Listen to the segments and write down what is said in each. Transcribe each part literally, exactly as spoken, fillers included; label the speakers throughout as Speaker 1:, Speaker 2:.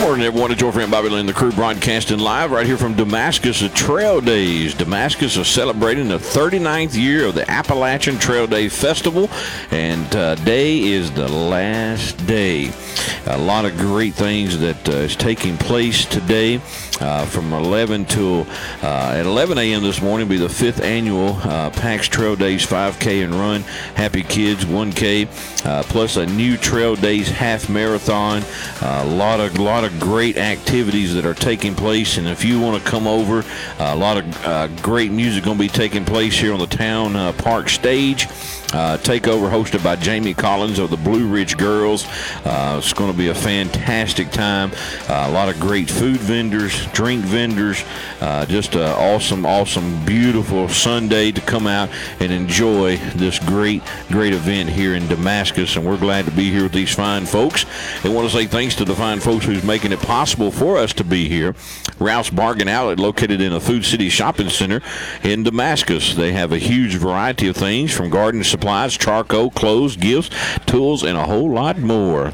Speaker 1: morning, everyone. It's your friend Bobby Lynn, the crew, broadcasting live right here from Damascus at Trail Days. Damascus is celebrating the thirty-ninth year of the Appalachian Trail Day Festival, and today is the last day. A lot of great things that uh, is taking place today. Uh, from eleven till uh, at eleven a.m. this morning will be the fifth annual uh, PAX Trail Days five K and Run. Happy Kids one K, uh, plus a new Trail Days half marathon. Uh, a lot of lot of great activities that are taking place, and if you want to come over, uh, a lot of uh, great music going to be taking place here on the town uh, park stage. Uh, takeover hosted by Jamie Collins of the Blue Ridge Girls. Uh, it's going to be a fantastic time. Uh, a lot of great food vendors, drink vendors. Uh, just an awesome, awesome, beautiful Sunday to come out and enjoy this great, great event here in Damascus. And we're glad to be here with these fine folks. I want to say thanks to the fine folks who's making it possible for us to be here. Ralph's Bargain Outlet, located in a Food City Shopping Center in Damascus. They have a huge variety of things from garden supplies, charcoal, clothes, gifts, tools, and a whole lot more.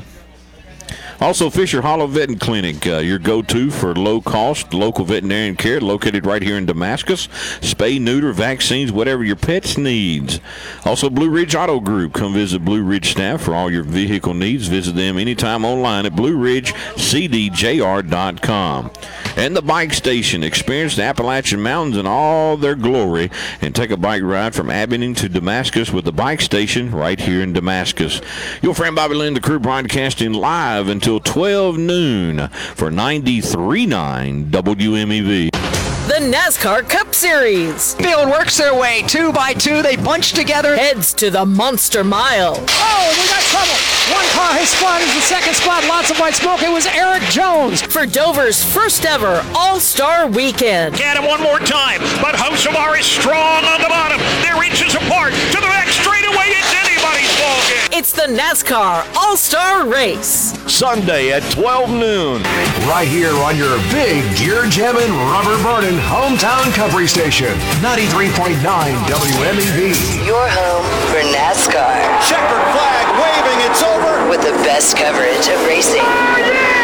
Speaker 1: Also, Fisher Hollow Vet Clinic, uh, your go-to for low-cost local veterinarian care, located right here in Damascus. Spay, neuter, vaccines, whatever your pets needs. Also, Blue Ridge Auto Group. Come visit Blue Ridge staff for all your vehicle needs. Visit them anytime online at blue ridge c d j r dot com. And the Bike Station. Experience the Appalachian Mountains in all their glory and take a bike ride from Abingdon to Damascus with the Bike Station right here in Damascus. Your friend Bobby Lynn, the crew, broadcasting live until twelve noon for ninety-three point nine W M E V.
Speaker 2: The NASCAR Cup Series.
Speaker 3: Field works their way two by two. They bunch together.
Speaker 2: Heads to the Monster Mile.
Speaker 3: Oh, we got trouble. One car has spun. The second spot, lots of white smoke. It was Eric Jones.
Speaker 2: For Dover's first ever All-Star Weekend.
Speaker 4: Get him one more time. But Hocevar is strong on the bottom. They're inches apart. To the back straightaway. It's anybody's ballgame.
Speaker 2: It's the NASCAR All-Star Race.
Speaker 1: Sunday at twelve noon.
Speaker 5: Right here on your big gear jamming, rubber burning hometown country station. ninety-three point nine W M E V.
Speaker 6: Your home for NASCAR.
Speaker 7: Checkered flag waving, it's over.
Speaker 6: With the best coverage of racing.
Speaker 7: Oh, yeah!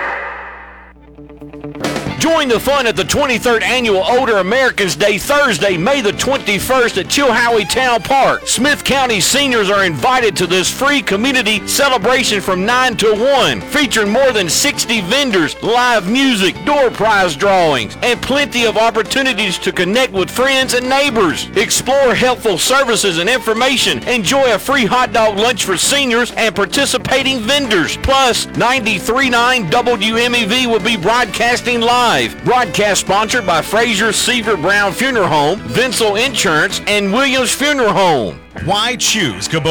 Speaker 1: Join the fun at the twenty-third Annual Older Americans Day, Thursday, May the twenty-first at Chilhowie Town Park. Smith County seniors are invited to this free community celebration from nine to one, featuring more than sixty vendors, live music, door prize drawings, and plenty of opportunities to connect with friends and neighbors. Explore helpful services and information. Enjoy a free hot dog lunch for seniors and participating vendors. Plus, ninety-three point nine W M E V will be broadcasting live. Broadcast sponsored by Fraser Seaver Brown Funeral Home, Vinsel Insurance, and Williams Funeral Home.
Speaker 8: Why choose Kubota?